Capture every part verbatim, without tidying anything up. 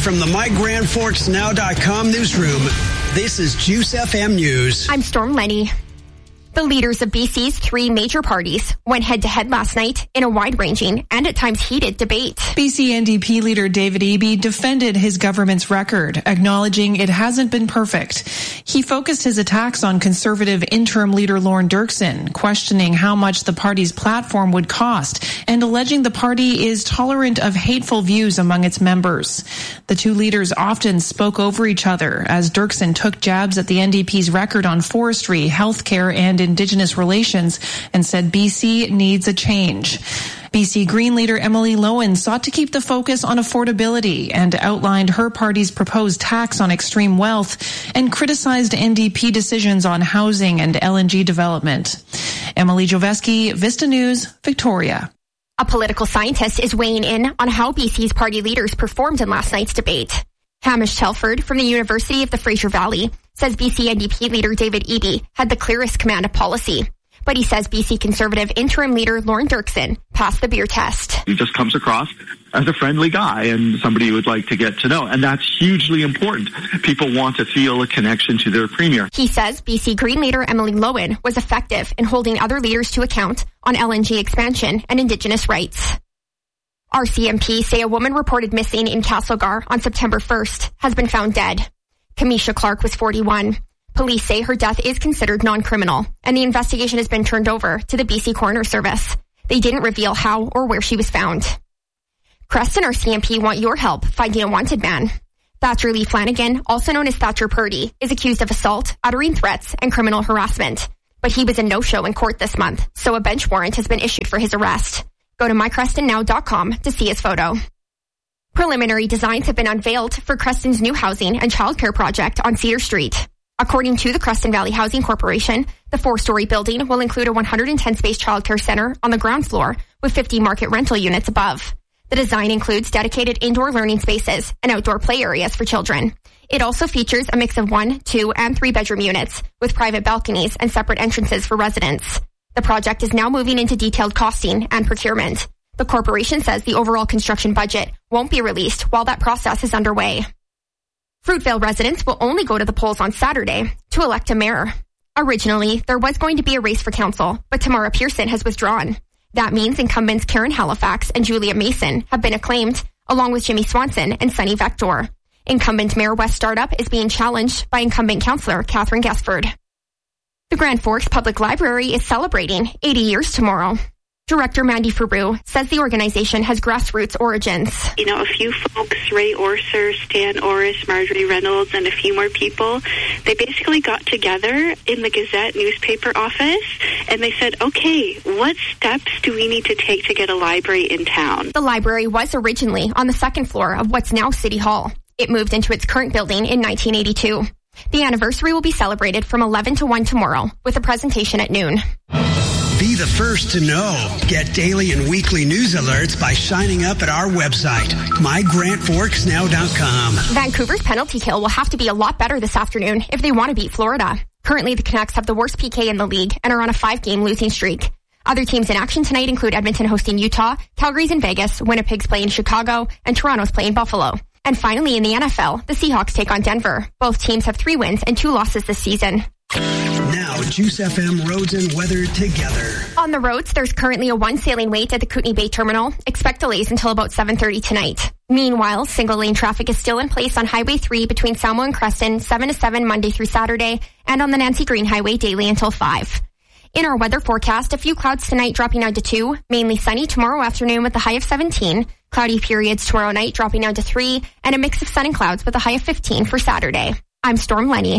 from the my grand forks now dot com newsroom, this is Juice F M News. I'm Storm Lenny. The leaders of B C's three major parties went head-to-head last night in a wide-ranging and at times heated debate. B C N D P leader David Eby defended his government's record, acknowledging it hasn't been perfect. He focused his attacks on Conservative interim leader Lorne Dirksen, questioning how much the party's platform would cost and alleging the party is tolerant of hateful views among its members. The two leaders often spoke over each other as Dirksen took jabs at the N D P's record on forestry, healthcare, and Indigenous relations and said B C needs a change. B C Green leader Emily Lowen sought to keep the focus on affordability and outlined her party's proposed tax on extreme wealth and criticized N D P decisions on housing and L N G development. Emily Joveski, Vista News, Victoria. A political scientist is weighing in on how B C's party leaders performed in last night's debate. Hamish Telford from the University of the Fraser Valley says B C N D P leader David Eby had the clearest command of policy. But he says B C Conservative interim leader Lorne Dirksen passed the beer test. He just comes across as a friendly guy and somebody you would like to get to know. And that's hugely important. People want to feel a connection to their premier. He says B C Green leader Emily Lowen was effective in holding other leaders to account on L N G expansion and Indigenous rights. R C M P say a woman reported missing in Castlegar on September first has been found dead. Kamisha Clark was forty-one. Police say her death is considered non-criminal, and the investigation has been turned over to the B C Coroner Service. They didn't reveal how or where she was found. Creston R C M P want your help finding a wanted man. Thatcher Lee Flanagan, also known as Thatcher Purdy, is accused of assault, uttering threats, and criminal harassment. But he was a no-show in court this month, so a bench warrant has been issued for his arrest. Go to my creston now dot com to see his photo. Preliminary designs have been unveiled for Creston's new housing and childcare project on Cedar Street. According to the Creston Valley Housing Corporation, the four-story building will include a one hundred ten space childcare center on the ground floor with fifty market rental units above. The design includes dedicated indoor learning spaces and outdoor play areas for children. It also features a mix of one, two, and three-bedroom units with private balconies and separate entrances for residents. The project is now moving into detailed costing and procurement. The corporation says the overall construction budget won't be released while that process is underway. Fruitvale residents will only go to the polls on Saturday to elect a mayor. Originally, there was going to be a race for council, but Tamara Pearson has withdrawn. That means incumbents Karen Halifax and Julia Mason have been acclaimed, along with Jimmy Swanson and Sunny Vector. Incumbent Mayor Wes Startup is being challenged by incumbent councillor Catherine Gesford. The Grand Forks Public Library is celebrating eighty years tomorrow. Director Mandy Faru says the organization has grassroots origins. You know, a few folks, Ray Orser, Stan Orris, Marjorie Reynolds, and a few more people, they basically got together in the Gazette newspaper office, and they said, okay, what steps do we need to take to get a library in town? The library was originally on the second floor of what's now City Hall. It moved into its current building in nineteen eighty-two. The anniversary will be celebrated from eleven to one tomorrow with a presentation at noon. Be the first to know. Get daily and weekly news alerts by signing up at our website, my grand forks now dot com. Vancouver's penalty kill will have to be a lot better this afternoon if they want to beat Florida. Currently, the Canucks have the worst P K in the league and are on a five-game losing streak. Other teams in action tonight include Edmonton hosting Utah, Calgary's in Vegas, Winnipeg's playing Chicago, and Toronto's playing Buffalo. And finally, in the N F L, the Seahawks take on Denver. Both teams have three wins and two losses this season. Now, Juice F M roads and weather together. On the roads, there's currently a one sailing wait at the Kootenay Bay Terminal. Expect delays until about seven thirty tonight. Meanwhile, single-lane traffic is still in place on Highway three between Salmo and Creston, seven to seven Monday through Saturday, and on the Nancy Green Highway daily until five. In our weather forecast, a few clouds tonight dropping down to two, mainly sunny tomorrow afternoon with a high of seventeen, cloudy periods tomorrow night dropping down to three, and a mix of sun and clouds with a high of fifteen for Saturday. I'm Storm Lenny.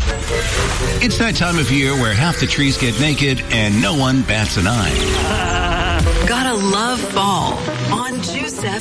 It's that time of year where half the trees get naked and no one bats an eye. Gotta love fall on Juice F M.